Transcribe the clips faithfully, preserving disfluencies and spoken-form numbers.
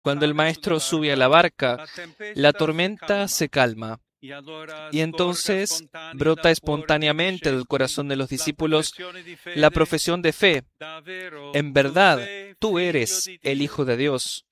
Cuando el maestro sube a la barca, la tormenta se calma. Y entonces brota espontáneamente del corazón de los discípulos la profesión de fe. En verdad, tú eres el Hijo de Dios.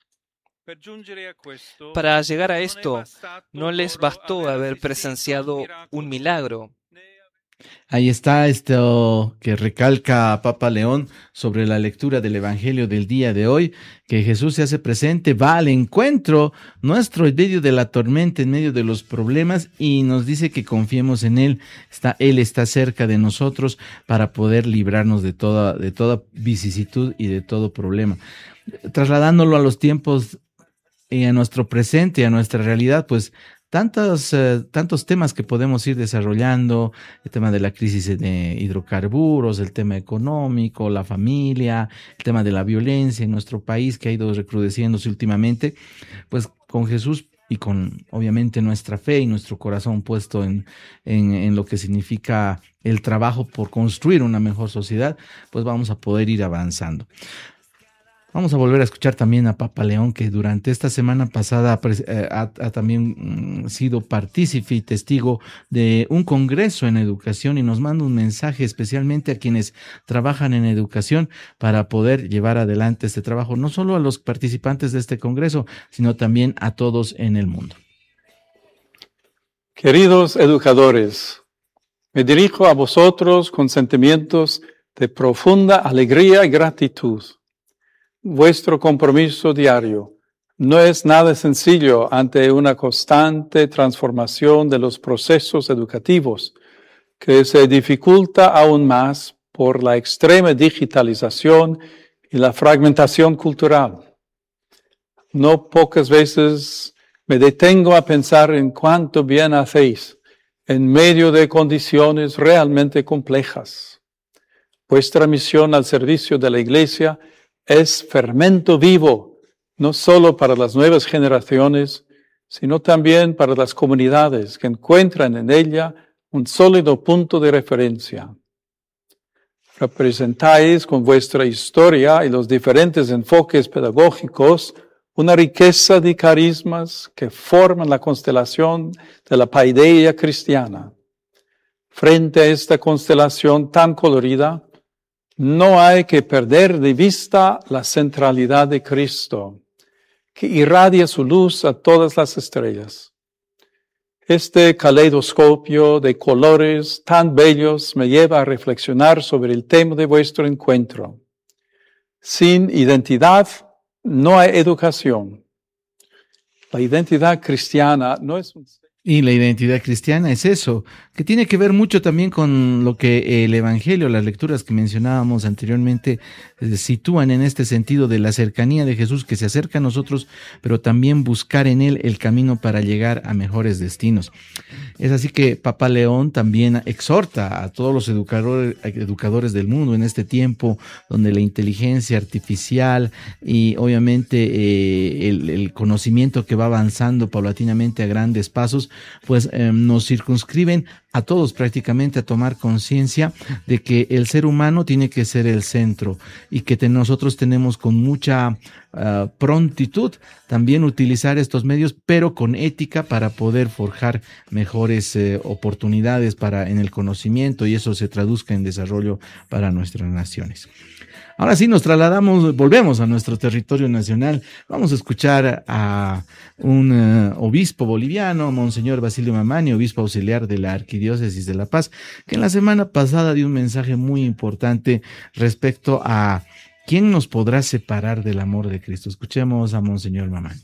Para llegar a esto, no les bastó haber presenciado un milagro. Ahí está esto que recalca Papa León sobre la lectura del Evangelio del día de hoy, que Jesús se hace presente, va al encuentro nuestro en medio de la tormenta, en medio de los problemas, y nos dice que confiemos en Él. Está, Él está cerca de nosotros para poder librarnos de toda, de toda vicisitud y de todo problema. Trasladándolo a los tiempos y a nuestro presente, a nuestra realidad, pues Tantos, eh, tantos temas que podemos ir desarrollando, el tema de la crisis de hidrocarburos, el tema económico, la familia, el tema de la violencia en nuestro país que ha ido recrudeciéndose últimamente, pues con Jesús y con obviamente nuestra fe y nuestro corazón puesto en, en, en lo que significa el trabajo por construir una mejor sociedad, pues vamos a poder ir avanzando. Vamos a volver a escuchar también a Papa León, que durante esta semana pasada ha, ha, ha también sido partícipe y testigo de un congreso en educación, y nos manda un mensaje especialmente a quienes trabajan en educación para poder llevar adelante este trabajo, no solo a los participantes de este congreso, sino también a todos en el mundo. Queridos educadores, me dirijo a vosotros con sentimientos de profunda alegría y gratitud. Vuestro compromiso diario no es nada sencillo ante una constante transformación de los procesos educativos, que se dificulta aún más por la extrema digitalización y la fragmentación cultural. No pocas veces me detengo a pensar en cuánto bien hacéis en medio de condiciones realmente complejas. Vuestra misión al servicio de la Iglesia es fermento vivo, no solo para las nuevas generaciones, sino también para las comunidades que encuentran en ella un sólido punto de referencia. Representáis con vuestra historia y los diferentes enfoques pedagógicos una riqueza de carismas que forman la constelación de la paideia cristiana. Frente a esta constelación tan colorida, no hay que perder de vista la centralidad de Cristo, que irradia su luz a todas las estrellas. Este caleidoscopio de colores tan bellos me lleva a reflexionar sobre el tema de vuestro encuentro. Sin identidad no hay educación. La identidad cristiana no es un... Y la identidad cristiana es eso, que tiene que ver mucho también con lo que el Evangelio, las lecturas que mencionábamos anteriormente, eh, sitúan en este sentido de la cercanía de Jesús, que se acerca a nosotros, pero también buscar en Él el camino para llegar a mejores destinos. Es así que Papa León también exhorta a todos los educadores, educadores del mundo en este tiempo donde la inteligencia artificial y obviamente eh, el, el conocimiento que va avanzando paulatinamente a grandes pasos, pues eh, nos circunscriben a todos prácticamente a tomar conciencia de que el ser humano tiene que ser el centro y que te, nosotros tenemos con mucha uh, prontitud también utilizar estos medios, pero con ética para poder forjar mejores eh, oportunidades para en el conocimiento, y eso se traduzca en desarrollo para nuestras naciones. Ahora sí nos trasladamos, volvemos a nuestro territorio nacional. Vamos a escuchar a un uh, obispo boliviano, Monseñor Basilio Mamani, obispo auxiliar de la Arquidiócesis de La Paz, que en la semana pasada dio un mensaje muy importante respecto a quién nos podrá separar del amor de Cristo. Escuchemos a Monseñor Mamani.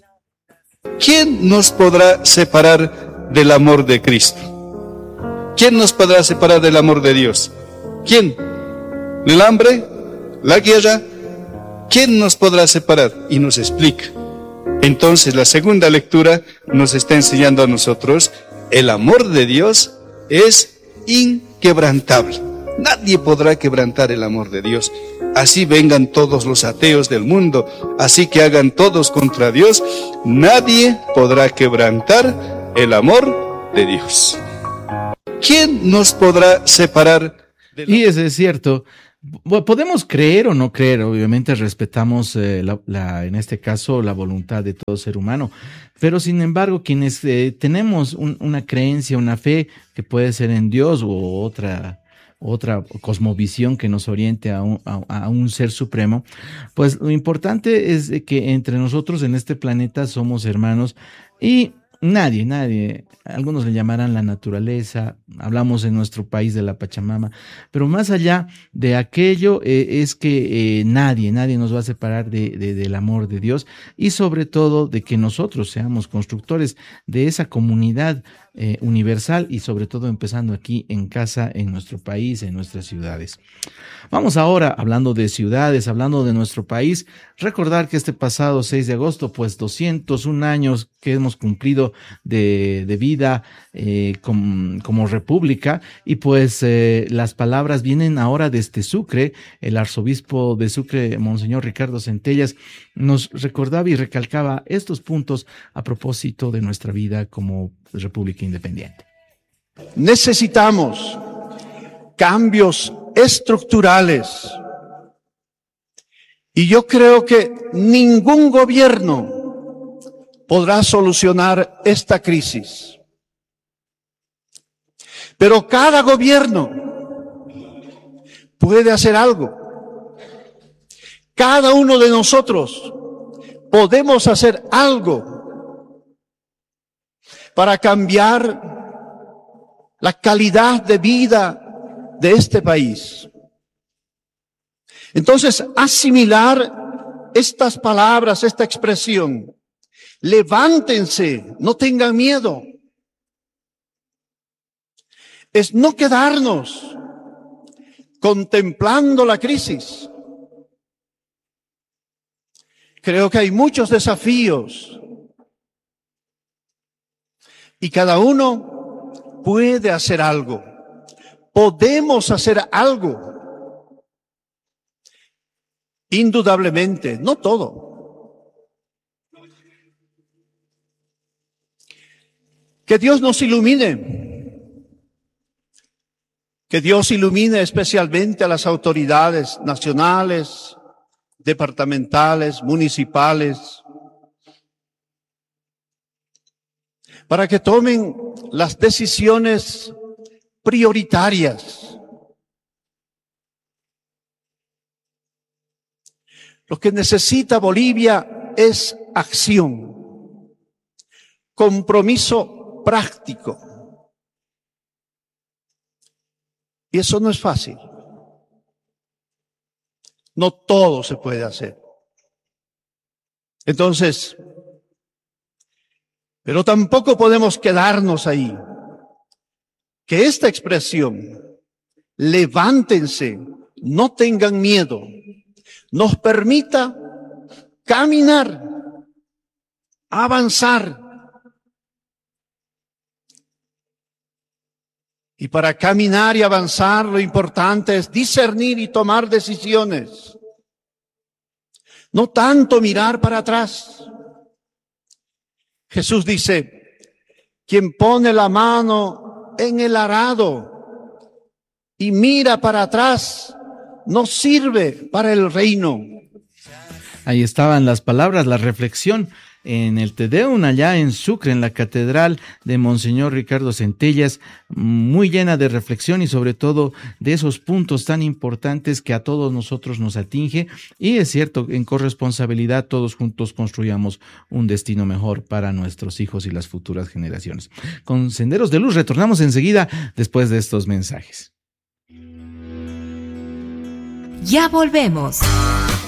¿Quién nos podrá separar del amor de Cristo? ¿Quién nos podrá separar del amor de Dios? ¿Quién? ¿El hambre? ¿La guerra? ¿Quién nos podrá separar? Y nos explica. Entonces la segunda lectura nos está enseñando a nosotros, el amor de Dios es inquebrantable. Nadie podrá quebrantar el amor de Dios. Así vengan todos los ateos del mundo, así que hagan todos contra Dios, nadie podrá quebrantar el amor de Dios. ¿Quién nos podrá separar? Y eso es cierto. Podemos creer o no creer, obviamente respetamos eh, la, la, en este caso la voluntad de todo ser humano, pero sin embargo quienes eh, tenemos un, una creencia, una fe que puede ser en Dios u otra, otra cosmovisión que nos oriente a un, a, a un ser supremo, pues lo importante es que entre nosotros en este planeta somos hermanos y nadie, nadie, algunos le llamarán la naturaleza, hablamos en nuestro país de la Pachamama, pero más allá de aquello eh, es que eh, nadie, nadie nos va a separar de, de, del amor de Dios y sobre todo de que nosotros seamos constructores de esa comunidad eh, universal y sobre todo empezando aquí en casa, en nuestro país, en nuestras ciudades. Vamos ahora, hablando de ciudades, hablando de nuestro país, recordar que este pasado seis de agosto, pues doscientos un años que hemos cumplido de, de vida eh, com, como república y pues eh, las palabras vienen ahora desde Sucre. El arzobispo de Sucre, Monseñor Ricardo Centellas, nos recordaba y recalcaba estos puntos a propósito de nuestra vida como república independiente. Necesitamos cambios estructurales y yo creo que ningún gobierno podrá solucionar esta crisis. Pero cada gobierno puede hacer algo. Cada uno de nosotros podemos hacer algo para cambiar la calidad de vida de este país. Entonces, asimilar estas palabras, esta expresión, levántense, no tengan miedo, es no quedarnos contemplando la crisis. Creo que hay muchos desafíos y cada uno puede hacer algo. Podemos hacer algo. Indudablemente, no todo. Que Dios nos ilumine. Que Dios ilumine especialmente a las autoridades nacionales, departamentales, municipales, para que tomen las decisiones prioritarias. Lo que necesita Bolivia es acción, compromiso práctico. Y eso no es fácil. No todo se puede hacer. Entonces, pero tampoco podemos quedarnos ahí. Que esta expresión, levántense, no tengan miedo, nos permita caminar, avanzar. Y para caminar y avanzar, lo importante es discernir y tomar decisiones. No tanto mirar para atrás. Jesús dice, quien pone la mano en el arado y mira para atrás, no sirve para el reino. Ahí estaban las palabras, la reflexión en el Te Deum allá en Sucre, en la catedral de Monseñor Ricardo Centellas, muy llena de reflexión y sobre todo de esos puntos tan importantes que a todos nosotros nos atinge. Y es cierto, en corresponsabilidad todos juntos construyamos un destino mejor para nuestros hijos y las futuras generaciones. Con Senderos de Luz retornamos enseguida después de estos mensajes. Ya volvemos.